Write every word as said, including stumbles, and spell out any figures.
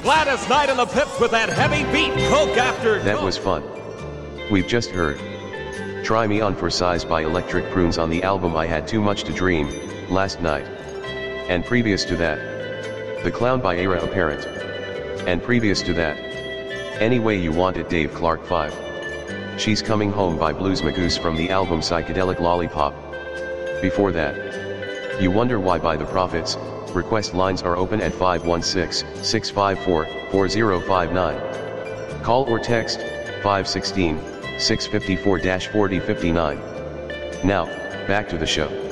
Gladys Knight and the Pips with that heavy beat, Coke after That Coke. was fun. We've just heard Try Me On for Size by Electric Prunes on the album I Had Too Much to Dream, Last Night. And previous to that, The Clown by Era Apparent. And previous to that, Any Way You Want It Dave Clark five. She's Coming Home by Blues Magoose from the album Psychedelic Lollipop. Before that, You Wonder Why by The Prophets. Request lines are open at five one six, six five four, four zero five nine. Call or text five one six, six five four, four zero five nine. Now, back to the show.